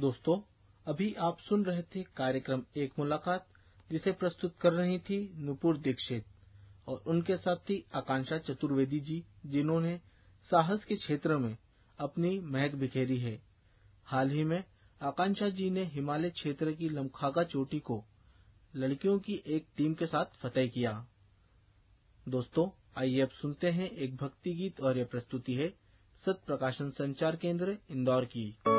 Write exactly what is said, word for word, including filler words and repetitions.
दोस्तों, अभी आप सुन रहे थे कार्यक्रम एक मुलाकात, जिसे प्रस्तुत कर रही थी नुपुर दीक्षित और उनके साथी आकांक्षा चतुर्वेदी जी, जिन्होंने साहस के क्षेत्र में अपनी महक बिखेरी है। हाल ही में आकांक्षा जी ने हिमालय क्षेत्र की लमखागा चोटी को लड़कियों की एक टीम के साथ फतेह किया। दोस्तों, आइए अब सुनते हैं एक भक्ति गीत और यह प्रस्तुति है सत प्रकाशन संचार केंद्र इंदौर की।